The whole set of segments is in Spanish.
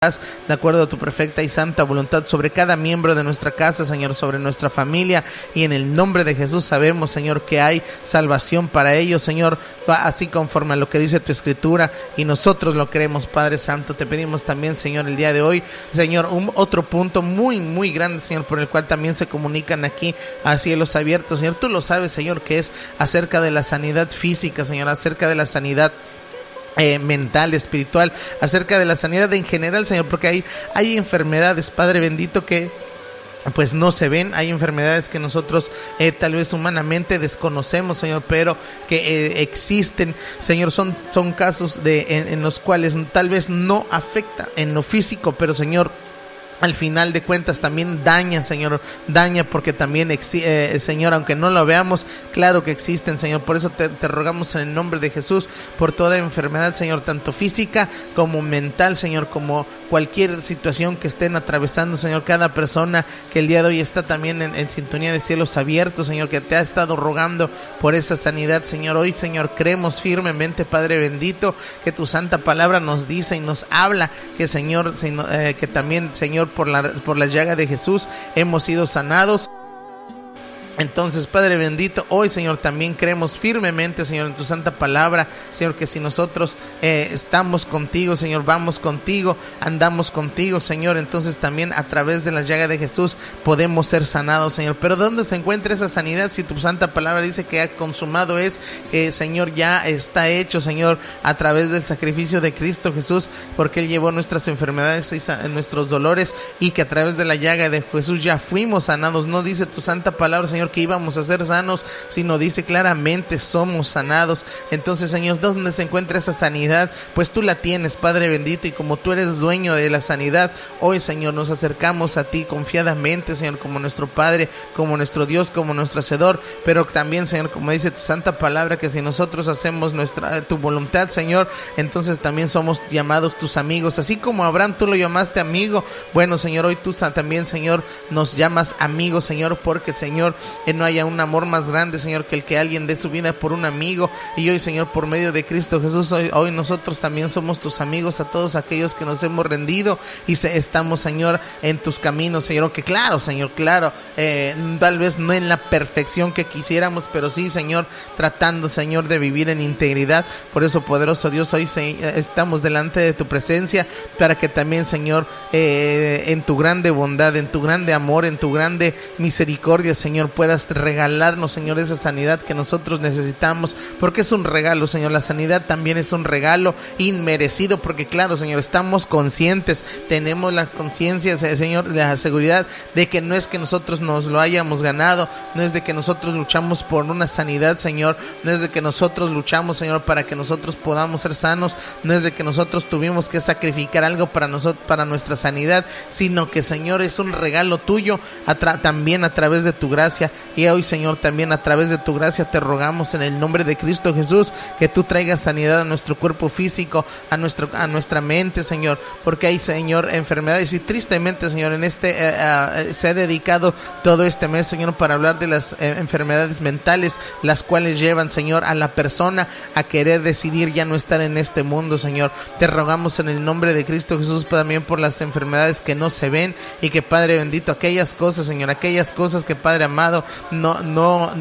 de acuerdo a tu perfecta y santa voluntad sobre cada miembro de nuestra casa, Señor, sobre nuestra familia, y en el nombre de Jesús sabemos, Señor, que hay salvación para ellos, Señor, así conforme a lo que dice tu escritura, y nosotros lo creemos, Padre Santo. Te pedimos también, Señor, el día de hoy, Señor, otro punto muy grande, Señor, por el cual también se comunican aquí a cielos abiertos, Señor. Tú lo sabes, Señor, que es acerca de la sanidad física, Señor, acerca de la sanidad mental, espiritual, acerca de la sanidad en general, Señor, porque hay enfermedades, Padre bendito, que pues no se ven. Hay enfermedades que nosotros tal vez humanamente desconocemos, Señor, pero que existen, Señor. Son casos en los cuales tal vez no afecta en lo físico, pero, Señor, al final de cuentas también daña, Señor, daña porque también, Señor, aunque no lo veamos, claro que existen, Señor. Por eso te rogamos en el nombre de Jesús por toda enfermedad, Señor, tanto física como mental, Señor, como cualquier situación que estén atravesando, Señor. Cada persona que el día de hoy está también en sintonía de cielos abiertos, Señor, que te ha estado rogando por esa sanidad, Señor. Hoy, Señor, creemos firmemente, Padre bendito, que tu santa palabra nos dice y nos habla que, Señor, que también, Señor, por la llaga de Jesús hemos sido sanados. Entonces, Padre bendito, hoy, Señor, también creemos firmemente, Señor, en tu santa palabra, Señor, que si nosotros estamos contigo, Señor, vamos contigo, andamos contigo, Señor, entonces también a través de la llaga de Jesús podemos ser sanados, Señor. Pero ¿dónde se encuentra esa sanidad? Si tu santa palabra dice que ha consumado es, Señor, ya está hecho, Señor, a través del sacrificio de Cristo Jesús, porque Él llevó nuestras enfermedades y nuestros dolores, y que a través de la llaga de Jesús ya fuimos sanados. No dice tu santa palabra, Señor, que íbamos a ser sanos, sino dice claramente somos sanados. Entonces, Señor, ¿dónde se encuentra esa sanidad? Pues tú la tienes, Padre bendito, y como tú eres dueño de la sanidad, hoy, Señor, nos acercamos a ti confiadamente, Señor, como nuestro Padre, como nuestro Dios, como nuestro Hacedor. Pero también, Señor, como dice tu santa palabra, que si nosotros hacemos tu voluntad, Señor, entonces también somos llamados tus amigos. Así como Abraham tú lo llamaste amigo, bueno, Señor, hoy tú también, Señor, nos llamas amigos, Señor, porque, Señor, no haya un amor más grande, Señor, que el que alguien dé su vida por un amigo. Y hoy, Señor, por medio de Cristo Jesús, hoy nosotros también somos tus amigos, a todos aquellos que nos hemos rendido y estamos, Señor, en tus caminos, Señor. Aunque claro, Señor, claro, tal vez no en la perfección que quisiéramos, pero sí, Señor, tratando, Señor, de vivir en integridad. Por eso, poderoso Dios, hoy estamos delante de tu presencia para que también, Señor, en tu grande bondad, en tu grande amor, en tu grande misericordia, Señor, puedas regalarnos, Señor, esa sanidad que nosotros necesitamos, porque es un regalo, Señor. La sanidad también es un regalo inmerecido, porque claro, Señor, estamos conscientes, tenemos la conciencia, Señor, la seguridad de que no es que nosotros nos lo hayamos ganado, no es de que nosotros luchamos por una sanidad, Señor, no es de que nosotros luchamos, Señor, para que nosotros podamos ser sanos, no es de que nosotros tuvimos que sacrificar algo para nosotros, para nuestra sanidad, sino que, Señor, es un regalo tuyo, también a través de tu gracia. Y hoy, Señor, también a través de tu gracia te rogamos en el nombre de Cristo Jesús que tú traigas sanidad a nuestro cuerpo físico, a nuestra mente, Señor, porque hay, Señor, enfermedades, y tristemente, Señor, en se ha dedicado todo este mes, Señor, para hablar de las enfermedades mentales, las cuales llevan, Señor, a la persona a querer decidir ya no estar en este mundo, Señor. Te rogamos en el nombre de Cristo Jesús también por las enfermedades que no se ven, y que, Padre bendito, aquellas cosas, Señor, aquellas cosas que, Padre amado, no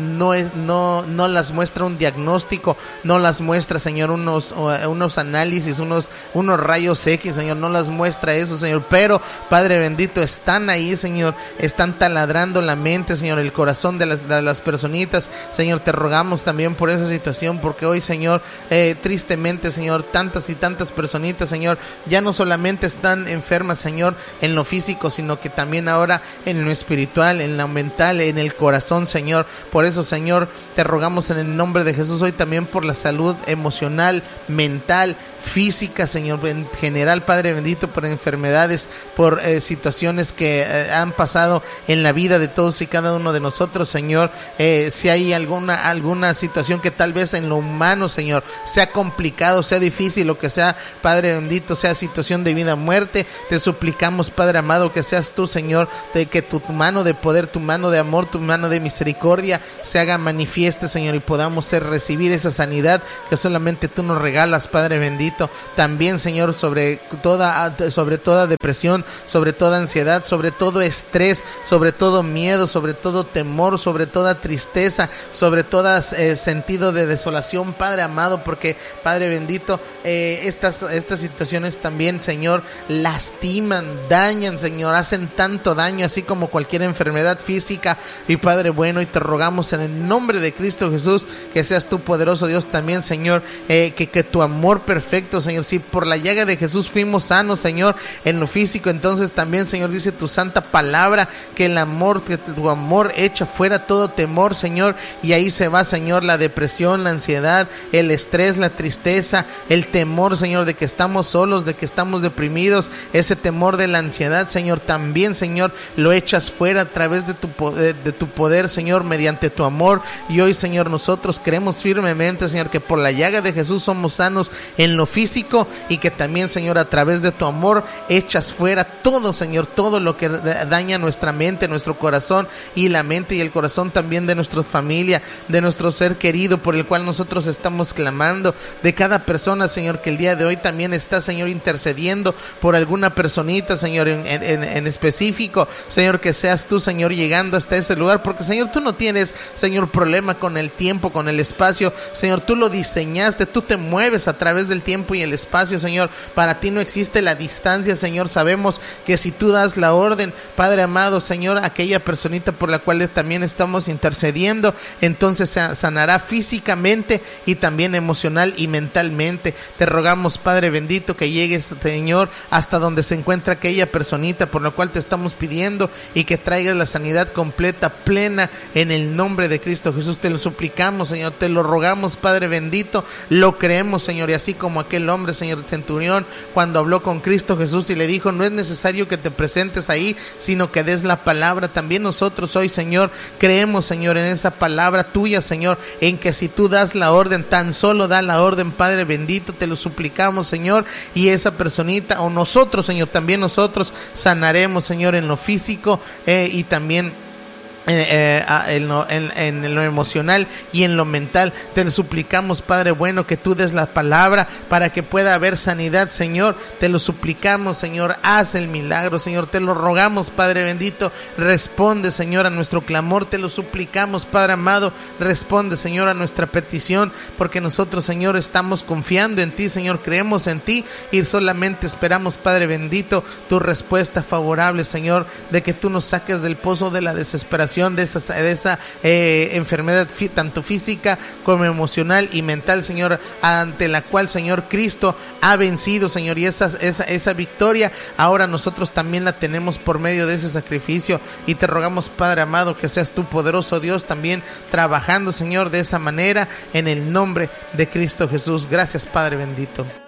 las muestra un diagnóstico, no las muestra, Señor, unos análisis, unos rayos X, Señor, no las muestra eso, Señor, pero, Padre bendito, están ahí, Señor, están taladrando la mente, Señor, el corazón de las personitas, Señor. Te rogamos también por esa situación, porque hoy, Señor, tristemente, Señor, tantas y tantas personitas, Señor, ya no solamente están enfermas, Señor, en lo físico, sino que también ahora en lo espiritual, en lo mental, en el corazón, Señor. Por eso, Señor, te rogamos en el nombre de Jesús hoy también por la salud emocional, mental, física, Señor, en general, Padre bendito, por enfermedades, por situaciones que han pasado en la vida de todos y cada uno de nosotros, Señor. Si hay alguna situación que tal vez en lo humano, Señor, sea complicado, sea difícil, lo que sea, Padre bendito, sea situación de vida o muerte, te suplicamos, Padre amado, que seas tú, Señor, de que tu mano de poder, tu mano de amor, tu mano de misericordia se haga manifieste, Señor, y podamos recibir esa sanidad que solamente tú nos regalas, Padre bendito. bendito. También, Señor, sobre toda depresión, sobre toda ansiedad, sobre todo estrés, sobre todo miedo, sobre todo temor, sobre toda tristeza, sobre todo sentido de desolación, Padre amado, porque, Padre bendito, estas situaciones también, Señor, lastiman, dañan, Señor, hacen tanto daño, así como cualquier enfermedad física. Y Padre bueno, y te rogamos en el nombre de Cristo Jesús, que seas tú, poderoso Dios, también, Señor, que tu amor perfecto, Señor, si por la llaga de Jesús fuimos sanos, Señor, en lo físico, entonces también, Señor, dice tu santa palabra, que tu amor echa fuera todo temor, Señor, y ahí se va, Señor, la depresión, la ansiedad, el estrés, la tristeza, el temor, Señor, de que estamos solos, de que estamos deprimidos, ese temor de la ansiedad, Señor, también, Señor, lo echas fuera a través de tu poder, Señor, mediante tu amor. Y hoy, Señor, nosotros creemos firmemente, Señor, que por la llaga de Jesús somos sanos en lo físico, y que también, Señor, a través de tu amor echas fuera todo, Señor, todo lo que daña nuestra mente, nuestro corazón, y la mente y el corazón también de nuestra familia, de nuestro ser querido por el cual nosotros estamos clamando, de cada persona, Señor, que el día de hoy también está, Señor, intercediendo por alguna personita, Señor, en específico, Señor, que seas tú, Señor, llegando hasta ese lugar, porque, Señor, tú no tienes, Señor, problema con el tiempo, con el espacio, Señor, tú lo diseñaste, tú te mueves a través del tiempo y el espacio, Señor, para ti no existe la distancia, Señor. Sabemos que si tú das la orden, Padre amado, Señor, aquella personita por la cual también estamos intercediendo, entonces se sanará físicamente y también emocional y mentalmente. Te rogamos, Padre bendito, que llegues, Señor, hasta donde se encuentra aquella personita por la cual te estamos pidiendo, y que traigas la sanidad completa, plena, en el nombre de Cristo Jesús. Te lo suplicamos, Señor, te lo rogamos, Padre bendito, lo creemos, Señor, y así como aquel hombre, Señor, centurión, cuando habló con Cristo Jesús y le dijo, no es necesario que te presentes ahí, sino que des la palabra. También nosotros hoy, Señor, creemos, Señor, en esa palabra tuya, Señor, en que si tú das la orden, tan solo da la orden, Padre bendito, te lo suplicamos, Señor, y esa personita, o nosotros, Señor, también nosotros sanaremos, Señor, en lo físico, y también en lo emocional y en lo mental. Te lo suplicamos, Padre bueno, que tú des la palabra para que pueda haber sanidad, Señor. Te lo suplicamos, Señor, haz el milagro, Señor, te lo rogamos, Padre bendito, responde, Señor, a nuestro clamor. Te lo suplicamos, Padre amado, responde, Señor, a nuestra petición, porque nosotros, Señor, estamos confiando en ti, Señor, creemos en ti, y solamente esperamos, Padre bendito, tu respuesta favorable, Señor, de que tú nos saques del pozo de la desesperación, de esa enfermedad tanto física como emocional y mental, Señor, ante la cual, Señor, Cristo ha vencido, Señor, y esa victoria ahora nosotros también la tenemos por medio de ese sacrificio. Y te rogamos, Padre amado, que seas tú, poderoso Dios, también trabajando, Señor, de esa manera, en el nombre de Cristo Jesús. Gracias, Padre bendito.